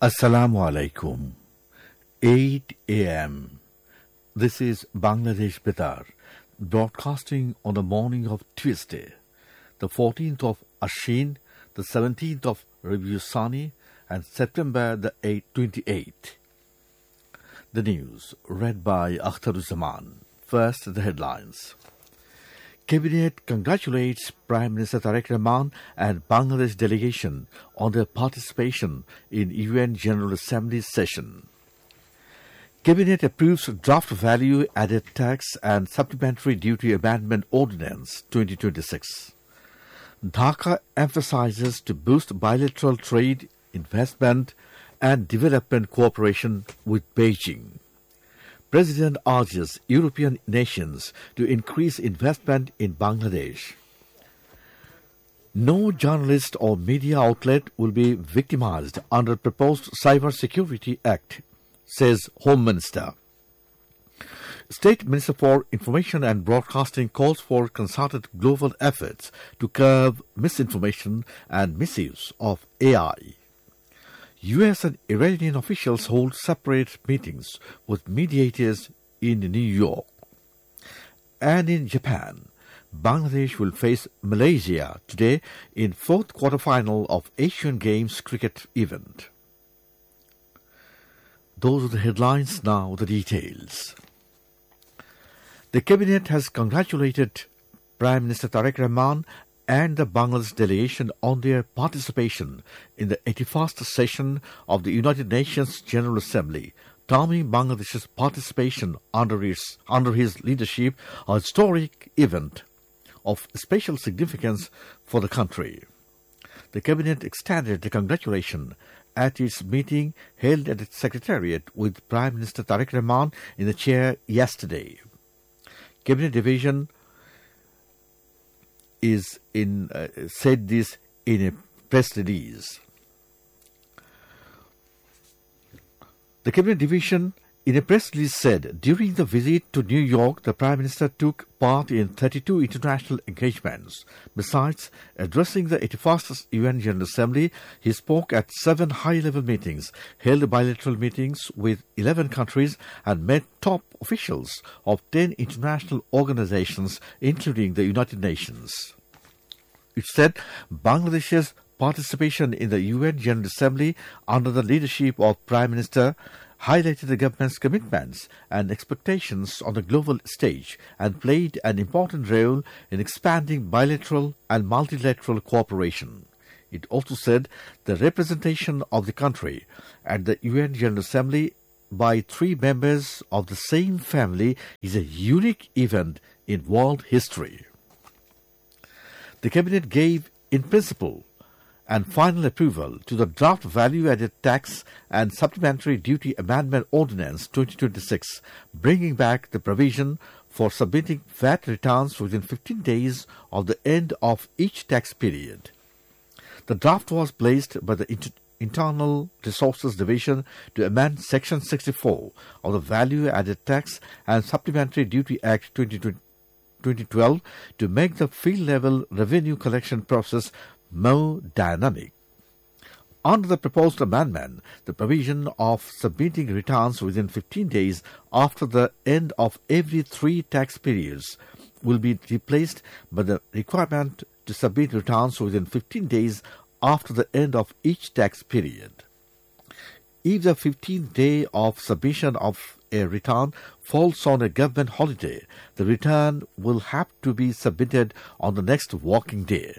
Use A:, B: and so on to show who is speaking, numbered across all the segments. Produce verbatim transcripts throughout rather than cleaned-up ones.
A: Assalamu alaikum. eight a.m. This is Bangladesh Betar, broadcasting on the morning of Tuesday, the fourteenth of Ashin, the seventeenth of Rabiul Sani, and September the twenty-eighth. The news, read by Akhtaruzaman. First, the headlines. Cabinet congratulates Prime Minister Tariq Rahman and Bangladesh delegation on their participation in U N General Assembly session. Cabinet approves draft value-added tax and supplementary duty amendment ordinance twenty twenty-six. Dhaka emphasizes to boost bilateral trade, investment and development cooperation with Beijing. President urges European nations to increase investment in Bangladesh. No journalist or media outlet will be victimized under proposed Cyber Security Act, says Home Minister. State Minister for Information and Broadcasting calls for concerted global efforts to curb misinformation and misuse of A I. U S and Iranian officials hold separate meetings with mediators in New York. And in Japan, Bangladesh will face Malaysia today in fourth quarterfinal of Asian Games cricket event. Those are the headlines, now the details. The Cabinet has congratulated Prime Minister Tariq Rahman and the Bangladesh delegation on their participation in the eighty-first session of the United Nations General Assembly, terming Bangladesh's participation under his, under his leadership a historic event of special significance for the country. The Cabinet extended the congratulation at its meeting held at its Secretariat with Prime Minister Tariq Rahman in the chair yesterday. Cabinet Division is in uh, said this in a press release. The Cabinet Division in a press release said, during the visit to New York, the Prime Minister took part in thirty-two international engagements. Besides addressing the eighty-first U N General Assembly, he spoke at seven high-level meetings, held bilateral meetings with eleven countries, and met top officials of ten international organizations, including the United Nations. It said Bangladesh's participation in the U N General Assembly under the leadership of Prime Minister highlighted the government's commitments and expectations on the global stage and played an important role in expanding bilateral and multilateral cooperation. It also said the representation of the country at the U N General Assembly by three members of the same family is a unique event in world history. The Cabinet gave, in principle, and final approval to the draft value-added tax and supplementary duty amendment ordinance twenty twenty-six, bringing back the provision for submitting V A T returns within fifteen days of the end of each tax period. The draft was placed by the Inter- Internal Resources Division to amend Section sixty-four of the Value-Added Tax and Supplementary Duty Act twenty twelve to make the field-level revenue collection process more dynamic. Under the proposed amendment, the provision of submitting returns within fifteen days after the end of every three tax periods will be replaced by the requirement to submit returns within fifteen days after the end of each tax period. If the fifteenth day of submission of a return falls on a government holiday, the return will have to be submitted on the next working day.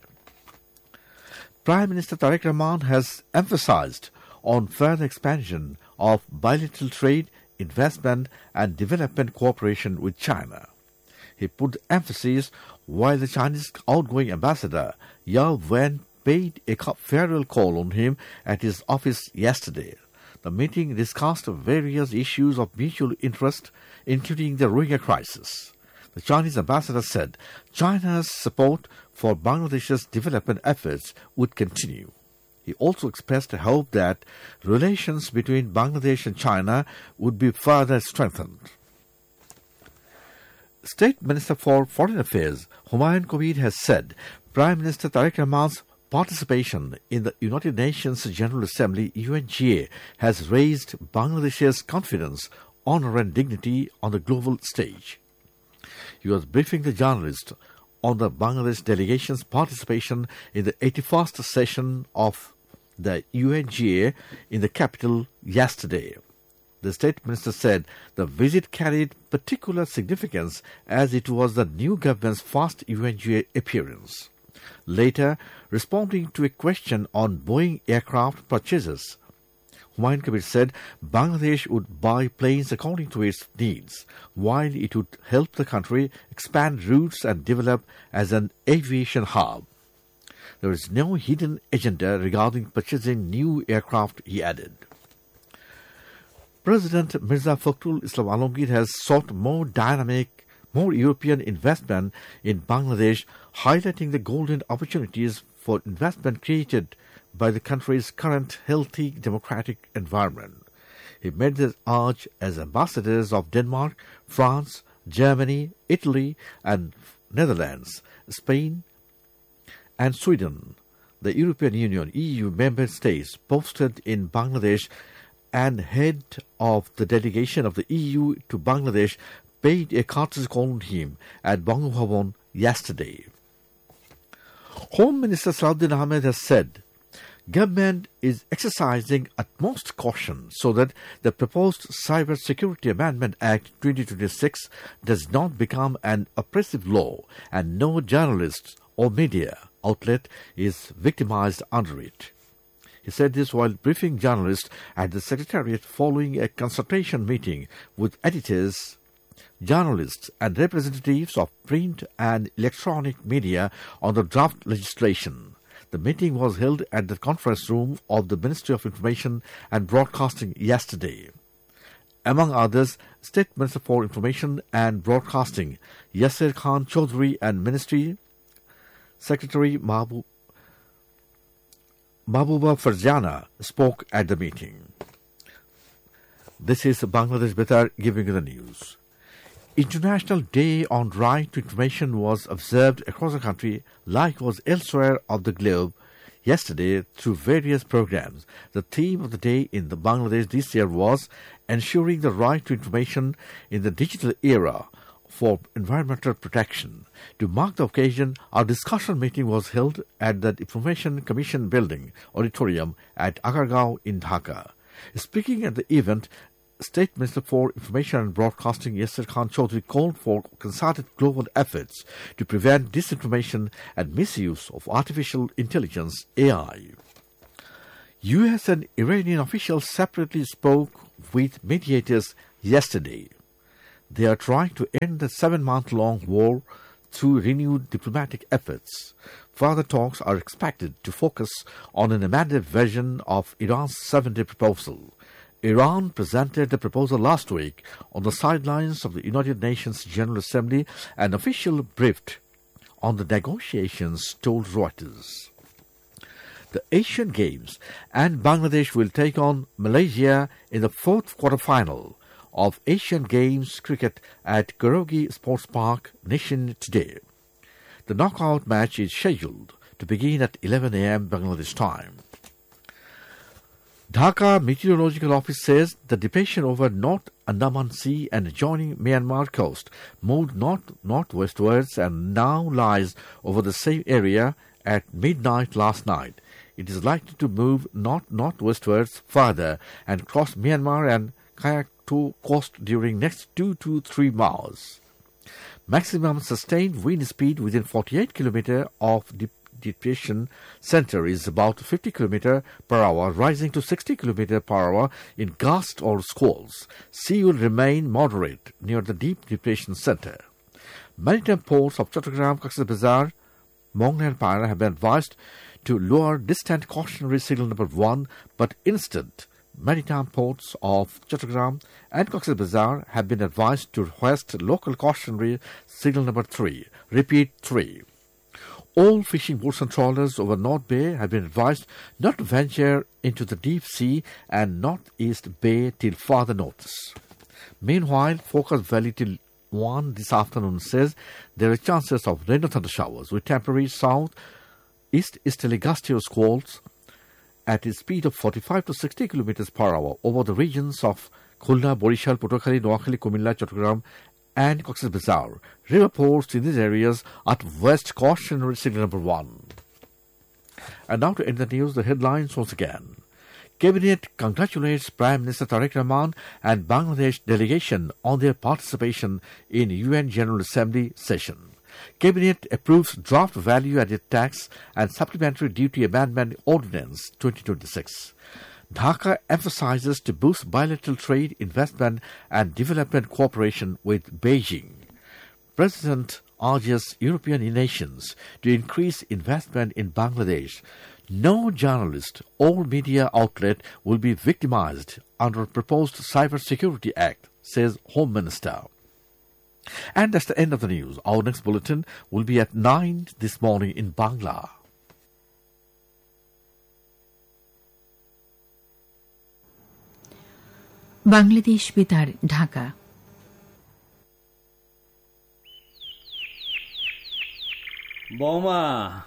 A: Prime Minister Tariq Rahman has emphasized on further expansion of bilateral trade, investment and development cooperation with China. He put emphasis while the Chinese outgoing ambassador Yao Wen paid a farewell call on him at his office yesterday. The meeting discussed various issues of mutual interest, including the Rohingya crisis. The Chinese ambassador said China's support for Bangladesh's development efforts would continue. He also expressed a hope that relations between Bangladesh and China would be further strengthened. State Minister for Foreign Affairs Humayun Kabir has said Prime Minister Tariq Rahman's participation in the United Nations General Assembly U N G A has raised Bangladesh's confidence, honor and dignity on the global stage. He was briefing the journalists on the Bangladesh delegation's participation in the eighty-first session of the U N G A in the capital yesterday. The State Minister said the visit carried particular significance as it was the new government's first U N G A appearance. Later, responding to a question on Boeing aircraft purchases, Humayun Kabir said Bangladesh would buy planes according to its needs, while it would help the country expand routes and develop as an aviation hub. There is no hidden agenda regarding purchasing new aircraft, he added. President Mirza Fakhrul Islam Alamgir has sought more dynamic, more European investment in Bangladesh, highlighting the golden opportunities for investment created by the country's current healthy democratic environment. He made this urge as ambassadors of Denmark, France, Germany, Italy, and Netherlands, Spain, and Sweden. The European Union E U member states posted in Bangladesh, and head of the delegation of the E U to Bangladesh paid a courtesy call on him at Bangabhavan yesterday. Home Minister Salahuddin Ahmed has said government is exercising utmost caution so that the proposed Cyber Security Amendment Act twenty twenty-six does not become an oppressive law and no journalist or media outlet is victimized under it. He said this while briefing journalists at the Secretariat following a consultation meeting with editors, journalists and representatives of print and electronic media on the draft legislation. The meeting was held at the conference room of the Ministry of Information and Broadcasting yesterday. Among others, State Minister for Information and Broadcasting Yasir Khan Chaudhry and Ministry Secretary Mahbub Mahbuba Farjana spoke at the meeting. This is Bangladesh Betar giving you the news. International Day on Right to Information was observed across the country, like was elsewhere of the globe, yesterday through various programs. The theme of the day in the Bangladesh this year was ensuring the right to information in the digital era for environmental protection. To mark the occasion, our discussion meeting was held at the Information Commission Building Auditorium at Agargaon in Dhaka. Speaking at the event, State Minister for Information and Broadcasting Yasir Khan Chaudhry called for concerted global efforts to prevent disinformation and misuse of artificial intelligence A I. U S and Iranian officials separately spoke with mediators yesterday. They are trying to end the seven-month-long war through renewed diplomatic efforts. Further talks are expected to focus on an amended version of Iran's seven-day proposal. Iran presented the proposal last week on the sidelines of the United Nations General Assembly. An official briefed on the negotiations told Reuters. The Asian Games and Bangladesh will take on Malaysia in the fourth quarterfinal of Asian Games cricket at Karogi Sports Park, Nishin today. The knockout match is scheduled to begin at eleven a.m. Bangladesh time. Dhaka Meteorological Office says the depression over North Andaman Sea and adjoining Myanmar coast moved north-northwestwards and now lies over the same area at midnight last night. It is likely to move north-northwestwards further and cross Myanmar and kayak to coast during next two to three hours. Maximum sustained wind speed within forty-eight kilometers of the depression center is about fifty kilometers per hour, rising to sixty kilometers per hour in gusts or squalls. Sea will remain moderate near the deep depression center. Maritime ports of Chattogram, Cox's Bazar, Mongla and Paira have been advised to lower distant cautionary signal number one, but instead maritime ports of Chattogram and Cox's Bazar have been advised to hoist local cautionary signal number three. Repeat, three. All fishing boats and trawlers over North Bay have been advised not to venture into the deep sea and Northeast Bay till further notice. Meanwhile, Focus Valley till one this afternoon says there are chances of rain or thunder showers with temporary south east-easterly gustty squalls at a speed of forty-five to sixty kilometers per hour over the regions of Khulna, Borishal, Patuakhali, Noakhali, Kumilla, Chattogram, and Cox's Bazar. River ports in these areas at West Cautionary Signal number one. And now to end the news, the headlines once again. Cabinet congratulates Prime Minister Tariq Rahman and Bangladesh delegation on their participation in U N General Assembly session. Cabinet approves draft value-added tax and supplementary duty amendment ordinance twenty twenty-six. Dhaka emphasizes to boost bilateral trade, investment and development cooperation with Beijing. President urges European nations to increase investment in Bangladesh. No journalist or media outlet will be victimized under proposed Cyber Security Act, says Home Minister. And that's the end of the news. Our next bulletin will be at nine this morning in Bangla.
B: Bangladesh বেতার ঢাকা।
C: বৌমা।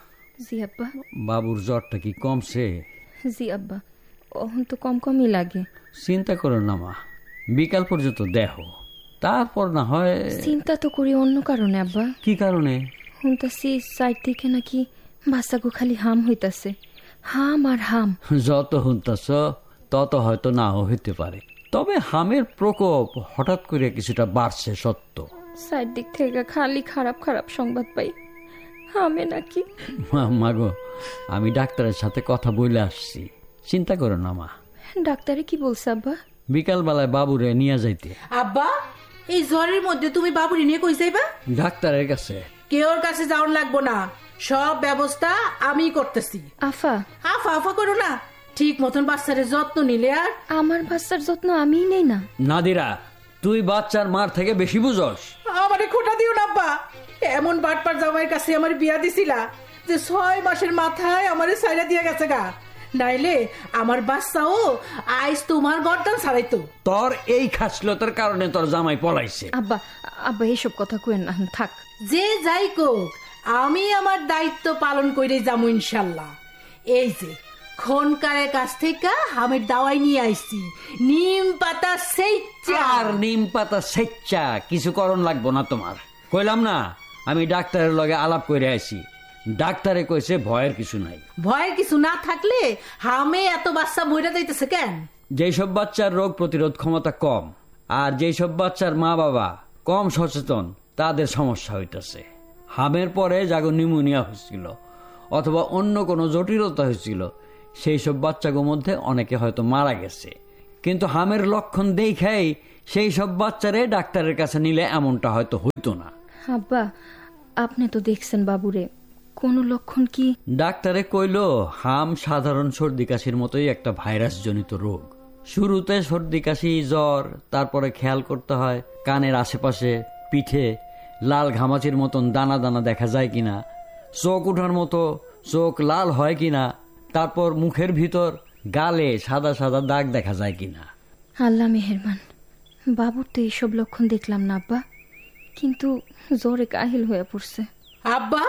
D: জি আব্বা।
C: বাবুর জ্বরটা কি কমছে?
D: জি আব্বা, এখন তো কম কমই লাগে।
C: চিন্তা করো না মা, বিকাল পর্যন্ত দেখো, তারপর না হয়।
D: চিন্তা তো করি অন্য কারণে আব্বা।
C: কি কারণে?
D: শুনতাছি সাইড থেকে নাকি বাচ্চাগো খালি হাম হইতাছে, হাম আর হাম।
C: যত শুনতাছ তত হয়তো নাও হইতে পারে, তবে হামের প্রকোপ হঠাৎ করে কিছুটা বাড়ছে সত্য।
D: সাইড দিক থেকে খালি খারাপ খারাপ সংবাদ পাই, হামে নাকি।
C: মাগো, আমি ডাক্তারের সাথে কথা বলে আসছি, চিন্তা করো না মা।
D: ডাক্তারে কি বলছে আব্বা?
C: বিকাল বেলায় বাবুরে নিয়ে যাইতে।
E: আব্বা, এই জ্বরের মধ্যে তুমি বাবুরে নিয়ে কই যাইবা?
C: ডাক্তারের কাছে।
E: কেউর কাছে যাওয়ার লাগবো না, সব ব্যবস্থা আমি করতেছি।
D: আফা
E: আফা আফা করো না, ঠিক মতন বাচ্চার যত্ন নিলে। আর
D: আমার বাচ্চার যত্ন আমি নেই না।
C: নাদিরা, তুই বাচ্চার মার থেকে বেশি বুঝস।
E: আমারে খোটা দিও না আব্বা, এমন বাটপার জামাইয়ের কাছে আমার বিয়া দিছিলা যে ছয় মাসের মাথায় আমারে ছাইরা দিয়ে গেছে গা, নাইলে আমার বাচ্চাও আইস তোমার গর্দান ছাড়াইতো।
C: তোর এই খাসলতার কারণে তোর জামাই পলাইছে।
D: আব্বা আব্বা এসব কথা কইেন না, থাক।
E: যে যাই কোক, আমি আমার দায়িত্ব পালন করে যাবো ইনশাল্লাহ। এই যে খনকারের কাছ থেকে হামের দাওয়াই নিয়ে আইছি, নিম পাতা সেচ্চা।
C: আর নিম পাতা সেচ্চা কিছু করণ লাগবো না তোমার, কইলাম না আমি ডাক্তারের লগে আলাপ করে আইছি। ডাক্তারে কইছে ভয়ের কিছু নাই।
E: ভয়ের কিছু না থাকলে হামে এত বাচ্চা মইরা যাইতেছে কেন?
C: যেসব বাচ্চার রোগ প্রতিরোধ ক্ষমতা কম আর যেসব বাচ্চার মা বাবা কম সচেতন, তাদের সমস্যা হইতেছে। হামের পরে যাগো নিউমোনিয়া হয়েছিল অথবা অন্য কোনো জটিলতা হয়েছিল, সেই সব বাচ্চাগুলোর মধ্যে অনেকে হয়তো মারা গেছে। কিন্তু হামের লক্ষণ দেখাই সেই সব বাচ্চারে ডাক্তারের কাছে নিলে এমনটা হয়তো হইতো না।
D: আব্বা, আপনি তো দেখছেন বাবুরে, কোন লক্ষণ কি?
C: ডাক্তারে কইল হাম সাধারণ সর্দি কাশির মতোই একটা ভাইরাস জনিত রোগ। শুরুতে সর্দি কাশি, জ্বর, তারপরে খেয়াল করতে হয় কানের আশেপাশে, পিঠে লাল ঘামাচির মতন দানা দানা দেখা যায় কিনা, চোখ উঠার মতো চোখ লাল হয় কিনা, তারপর মুখের ভিতর গালে সাদা সাদা দাগ দেখা যায় কিনা।
D: আল্লাহ মেহেরবান, বাবুর তো এইসব লক্ষণ দেখলাম না আব্বা, কিন্তু জ্বরে কাহিল হয়ে পড়ছে।
E: আব্বা,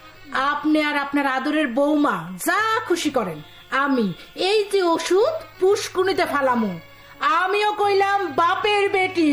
E: আপনি আর আপনার আদরের বৌমা যা খুশি করেন, আমি এই যে ওষুধ পুষ্কুনিতে ফালামু। আমিও কইলাম বাপের বেটি।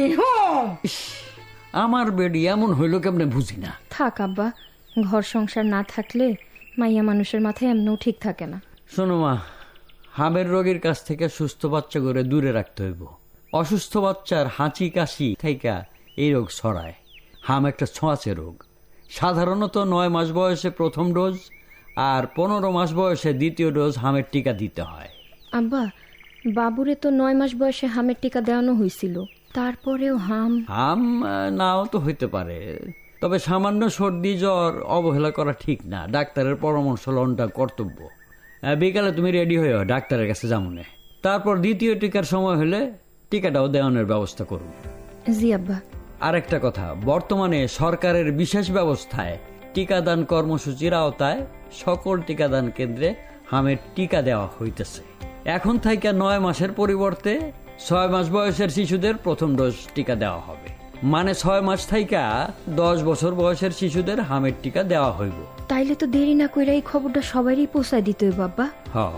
C: আমার বেটি এমন হইল কেমনে বুঝি না।
D: থাক আব্বা, ঘর সংসার না থাকলে মাইয়া মানুষের মাথায় এমনও ঠিক থাকে না।
C: শোনো মা, হামের রোগীর কাছ থেকে সুস্থ বাচ্চা করে দূরে রাখতে হইব। অসুস্থ বাচ্চার হাঁচি কাশি থেকে এই রোগ ছড়ায়। হাম একটা ছোঁয়াচে রোগ। সাধারণত নয় মাস বয়সে প্রথম ডোজ আর পনেরো মাস বয়সে দ্বিতীয় ডোজ হামের টিকা দিতে হয়।
D: আব্বা, বাবুরে তো নয় মাস বয়সে হামের টিকা দেওয়ানো হয়েছিল, তারপরেও হাম
C: হাম নাও তো হইতে পারে, তবে সামান্য সর্দি জ্বর অবহেলা করা ঠিক না। ডাক্তারের পরামর্শ লওয়াটা কর্তব্য। বিকালে তুমি রেডি হইও, ডাক্তারের কাছে যামুনে। তারপর দ্বিতীয় টিকার সময় হলে টিকাটাও দেওয়ানোর ব্যবস্থা করুন।
D: জি আব্বা।
C: আরেকটা কথা, বর্তমানে সরকারের বিশেষ ব্যবস্থায় টিকাদান কর্মসূচির আওতায় সকল টিকাদান কেন্দ্রে হামের টিকা দেওয়া হইতেছে। এখন থেকে নয় মাসের পরিবর্তে ছয় মাস বয়সের শিশুদের প্রথম ডোজ টিকা দেওয়া হবে। মানে ছয় মাস থাইকা দশ বছর বয়সের শিশুদের হামের টিকা দেওয়া হইব।
D: তাইলে তো দেরি না কইরা এই খবরটা সবারই পৌঁছায় দিতে হইব আব্বা।
C: হ্যাঁ,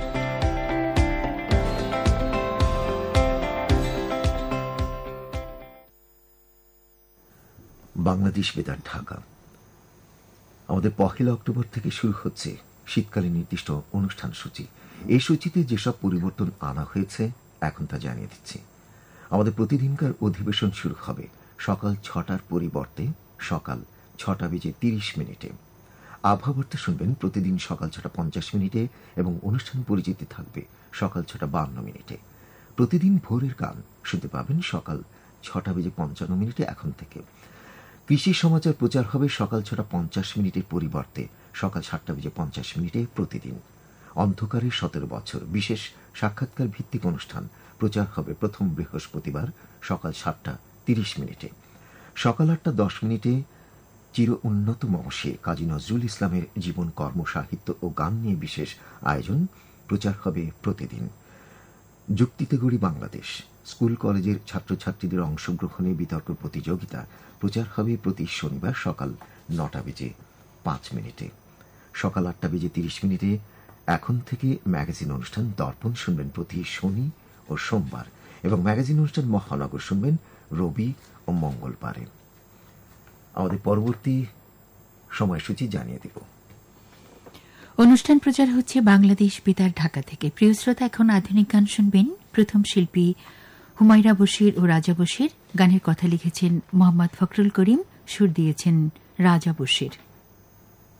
F: বাংলাদেশ বেতার ঢাকা। আমাদের পহেলা অক্টোবর থেকে শুরু হচ্ছে শীতকালীন নির্দিষ্ট অনুষ্ঠান সূচি। এই সূচিতে যেসব পরিবর্তন আনা হয়েছে এখন তা জানিয়ে দিচ্ছি। আমাদের প্রতিদিনকার অধিবেশন শুরু হবে সকাল ছটার পরিবর্তে সকাল ছটা বেজে তিরিশ মিনিটে। আবহাওয়াবার্তা শুনবেন প্রতিদিন সকাল ছটা পঞ্চাশ মিনিটে এবং অনুষ্ঠান পরিচিতি থাকবে সকাল ছটা বান্ন মিনিটে। প্রতিদিন ভোরের গান শুনতে পাবেন সকাল ছটা বেজে পঞ্চান্ন মিনিটে এখন থেকে। কৃষি সমাচার প্রচার হবে সকাল ছটা পঞ্চাশ মিনিটের পরিবর্তে সকাল সাতটা বেজে পঞ্চাশ মিনিটে প্রতিদিন। অন্ধকারের সতেরো বছর বিশেষ সাক্ষাৎকার ভিত্তিক অনুষ্ঠান প্রচার হবে প্রথম বৃহস্পতিবার সকাল সাতটা তিরিশ মিনিটে। সকাল আটটা দশ মিনিটে চির উন্নত মমসে কাজী নজরুল ইসলামের জীবন, কর্ম, সাহিত্য ও গান নিয়ে বিশেষ আয়োজন প্রচার হবে প্রতিদিন। যুক্তিতে গড়ি বাংলাদেশ স্কুল কলেজের ছাত্রছাত্রীদের অংশগ্রহণে বিতর্ক প্রতিযোগিতা প্রচার হবে প্রতি শনিবার সকাল নটা বেজে পাঁচ মিনিটে। সকাল আটটা বেজে তিরিশ মিনিটে এখন থেকে ম্যাগাজিন অনুষ্ঠান দর্পণ শুনবেন প্রতি শনি ও সোমবার এবং ম্যাগাজিন অনুষ্ঠান মহানগর শুনবেন রবি ও মঙ্গলবারে। আমাদের পরবর্তী সময়সূচি জানিয়ে দেব।
B: অনুষ্ঠান প্রচার হচ্ছে বাংলাদেশ বেতার ঢাকা থেকে। প্রিয় শ্রোতা, এখন আধুনিক গান শুনবেন। প্রথম শিল্পী হুমায়রা বশির ও রাজা বশির। গানের কথা লিখেছেন মোহাম্মদ ফখরুল করিম, সুর দিয়েছেন রাজা বশির।